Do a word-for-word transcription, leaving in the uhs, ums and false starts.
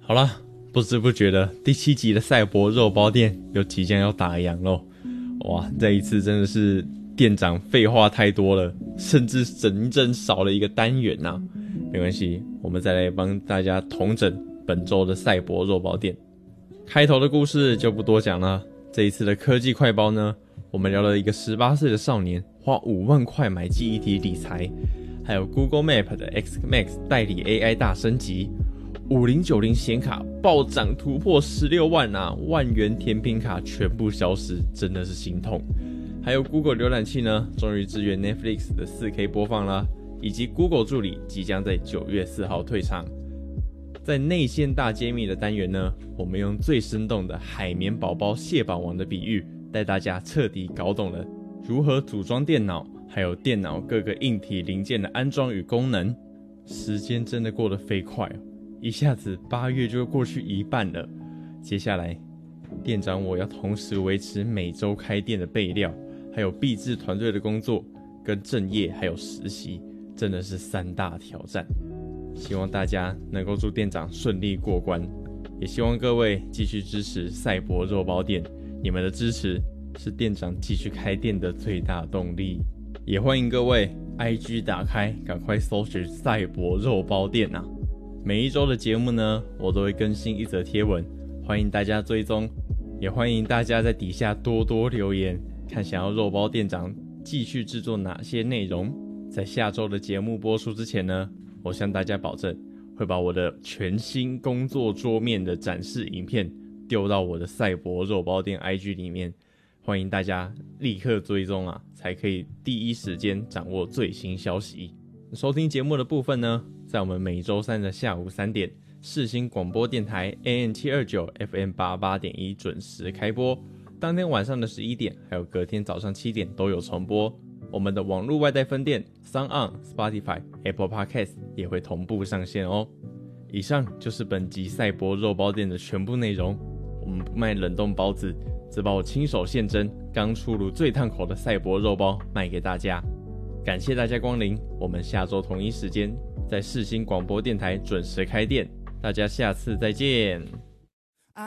好啦，不知不觉的第七集的赛博肉包店又即将要打烊咯。哇，这一次真的是店长废话太多了，甚至整整少了一个单元啊。没关系，我们再来帮大家统整本周的赛博肉包店。开头的故事就不多讲了，这一次的科技快报呢，我们聊了一个十八岁的少年花五万块买记忆体理财，还有 Google Map 的 X Max 代理 A I 大升级，五零九零显卡暴涨突破十六万啊，万元甜品卡全部消失，真的是心痛。还有 Google 浏览器呢，终于支援 Netflix 的 四K 播放啦，以及 Google 助理即将在九月四号退场。在内线大揭秘的单元呢，我们用最生动的海绵宝宝蟹堡王的比喻，带大家彻底搞懂了如何组装电脑，还有电脑各个硬体零件的安装与功能。时间真的过得飞快哦，一下子八月就过去一半了。接下来，店长我要同时维持每周开店的备料，还有毕制团队的工作，跟正业还有实习，真的是三大挑战。希望大家能够祝店长顺利过关，也希望各位继续支持赛博肉包店，你们的支持是店长继续开店的最大动力。也欢迎各位 I G 打开，赶快搜寻赛博肉包店啊！每一周的节目呢，我都会更新一则贴文，欢迎大家追踪，也欢迎大家在底下多多留言，看想要肉包店长继续制作哪些内容。在下周的节目播出之前呢，我向大家保证，会把我的全新工作桌面的展示影片丢到我的赛博肉包店 I G 里面，欢迎大家立刻追踪啊，才可以第一时间掌握最新消息。收听节目的部分呢，在我们每周三的下午三点，世新广播电台 A M 七二九 F M 八十八点一 准时开播，当天晚上的十一点，还有隔天早上七点都有重播。我们的网络外带分店 SoundOn、Spotify、Apple Podcast 也会同步上线哦。以上就是本集赛博肉包店的全部内容。我们不卖冷冻包子，只把我亲手现蒸、刚出炉最烫口的赛博肉包卖给大家。感谢大家光临，我们下周同一时间在世新广播电台准时开店，大家下次再见。